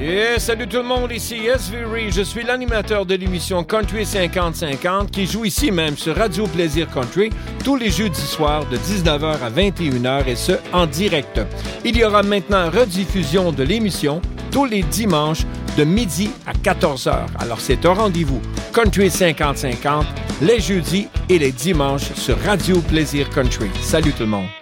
Yeah, salut tout le monde, ici SVRE. Je suis l'animateur de l'émission Country 50-50 qui joue ici même sur Radio Plaisir Country tous les jeudis soirs de 19h à 21h et ce, en direct. Il y aura maintenant rediffusion de l'émission tous les dimanches de midi à 14h. Alors c'est un rendez-vous Country 50-50 les jeudis et les dimanches sur Radio Plaisir Country. Salut tout le monde.